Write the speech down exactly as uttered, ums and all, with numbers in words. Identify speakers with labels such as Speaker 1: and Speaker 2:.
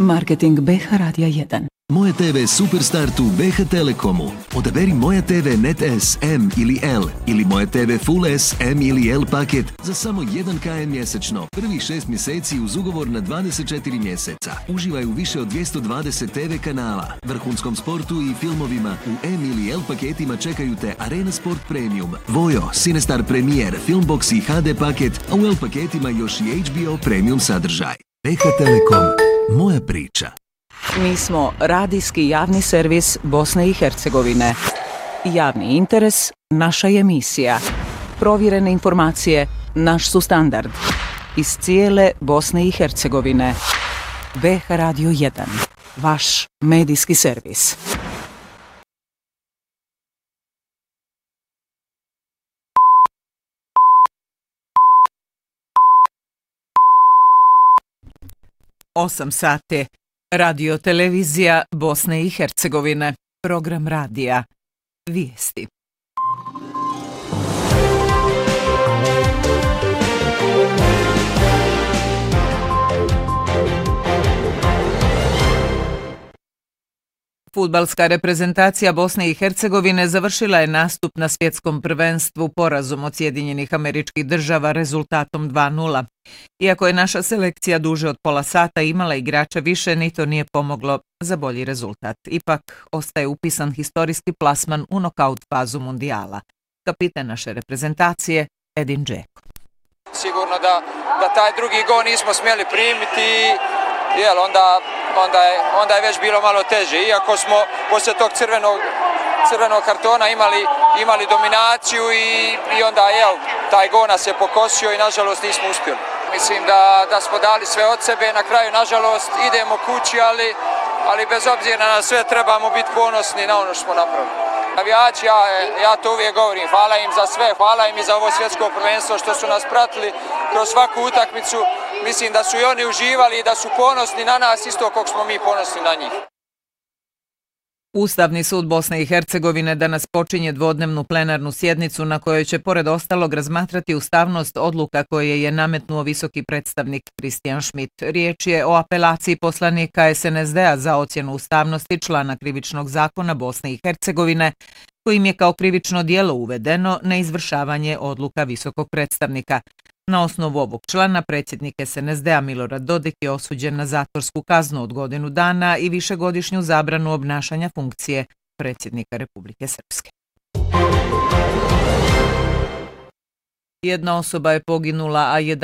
Speaker 1: Marketing B H Radija jedan.
Speaker 2: Moje te ve Superstartu B H Telekomu. Odaberi Moja te ve Net S, M ili L ili Moja te ve Full S, M ili L paket za samo jedan kilometar mjesečno. Prvih šest mjeseci uz ugovor na dvadeset četiri mjeseca. Uživaj u više od dvjesto dvadeset te ve kanala. Vrhunskom sportu i filmovima u M ili L paketima čekaju te Arena Sport Premium, Vojo, Cinestar Premier, Filmbox i H D paket, a u L paketima još i H B O Premium sadržaj. B H Telekom. Moja priča.
Speaker 1: Mi smo radijski javni servis Bosne i Hercegovine. Javni interes, naša emisija. Provjerene informacije, naš su standard. Iz cijele Bosne i Hercegovine. B H Radio jedan. Vaš medijski servis. Osam sati. Radio televizija Bosne i Hercegovine. Program radija. Vijesti. Fudbalska reprezentacija Bosne i Hercegovine završila je nastup na svjetskom prvenstvu porazom od Sjedinjenih Američkih Država rezultatom dva nula. Iako je naša selekcija duže od pola sata imala igrača više, ni to nije pomoglo za bolji rezultat. Ipak ostaje upisan historijski plasman u nokaut fazu mundijala. Kapitan naše reprezentacije Edin Džeko.
Speaker 3: Sigurno da, da taj drugi gol nismo smjeli primiti, jel, onda, onda, je, onda je već bilo malo teže. Iako smo poslije tog crvenog, crvenog kartona imali, imali dominaciju i, i onda jel, taj gol nas je pokosio i nažalost nismo uspjeli. Mislim da, da smo dali sve od sebe, na kraju nažalost idemo kući, ali, ali bez obzira na sve trebamo biti ponosni na ono što smo napravili. Navijači, ja, ja to uvijek govorim, hvala im za sve, hvala im i za ovo svjetsko prvenstvo što su nas pratili kroz svaku utakmicu. Mislim da su i oni uživali i da su ponosni na nas isto kako smo mi ponosni na njih.
Speaker 1: Ustavni sud Bosne i Hercegovine danas počinje dvodnevnu plenarnu sjednicu na kojoj će pored ostalog razmatrati ustavnost odluka koje je nametnuo visoki predstavnik Kristijan Schmidt. Riječ je o apelaciji poslanika S N S D-a za ocjenu ustavnosti člana krivičnog zakona Bosne i Hercegovine, kojim je kao krivično djelo uvedeno neizvršavanje odluka visokog predstavnika. Na osnovu ovog člana predsjednik S N S D-a Milorad Dodik je osuđen na zatvorsku kaznu od godinu dana i višegodišnju zabranu obnašanja funkcije predsjednika Republike Srpske. Jedna osoba je poginula, a jedan